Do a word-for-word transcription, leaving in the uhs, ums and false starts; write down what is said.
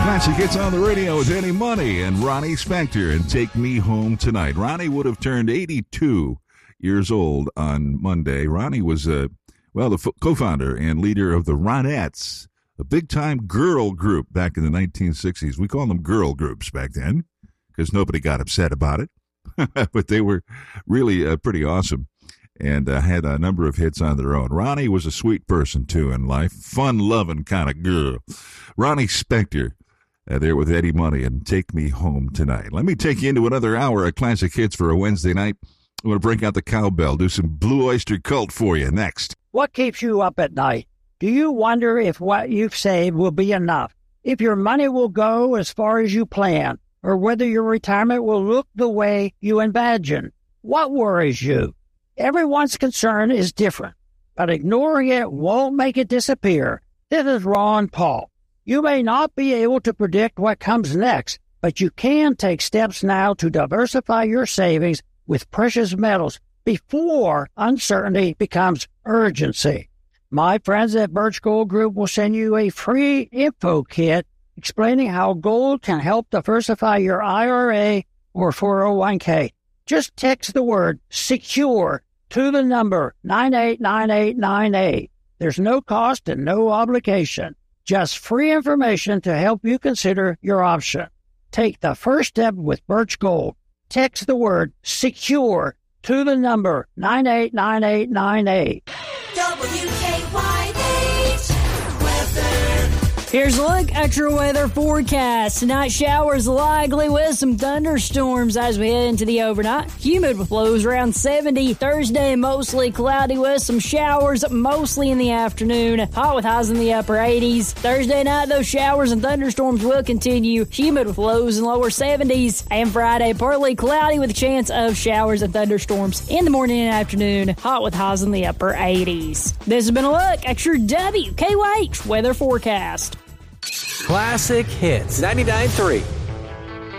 Classic Hits on the Radio with Eddie Money and Ronnie Spector and Take Me Home Tonight. Ronnie would have turned eighty-two years old on Monday. Ronnie was, uh, well, the f- co-founder and leader of the Ronettes, a big-time girl group back in the nineteen sixties. We called them girl groups back then because nobody got upset about it. But they were really uh, pretty awesome and uh, had a number of hits on their own. Ronnie was a sweet person, too, in life. Fun-loving kind of girl. Ronnie Spector. Uh, there with Eddie Money and Take Me Home Tonight. Let me take you into another hour of classic hits for a Wednesday night. I'm going to break out the cowbell, do some Blue Oyster Cult for you next. What keeps you up at night? Do you wonder if what you've saved will be enough? If your money will go as far as you plan? Or whether your retirement will look the way you imagine? What worries you? Everyone's concern is different, but ignoring it won't make it disappear. This is Ron Paul. You may not be able to predict what comes next, but you can take steps now to diversify your savings with precious metals before uncertainty becomes urgency. My friends at Birch Gold Group will send you a free info kit explaining how gold can help diversify your I R A or four oh one k. Just text the word SECURE to the number nine eight nine eight nine eight. There's no cost and no obligation. Just free information to help you consider your option. Take the first step with Birch Gold. Text the word SECURE to the number nine eight nine eight nine eight. W K Y H Weather. Here's a look, extra weather forecast. Tonight showers likely with some thunderstorms as we head into the overnight. Humid with lows around seventy. Thursday mostly cloudy with some showers mostly in the afternoon. Hot with highs in the upper eighties. Thursday night those showers and thunderstorms will continue. Humid with lows in lower seventies. And Friday partly cloudy with a chance of showers and thunderstorms in the morning and afternoon. Hot with highs in the upper eighties. This has been a look, extra W K Y H weather forecast. Classic Hits ninety-nine point three.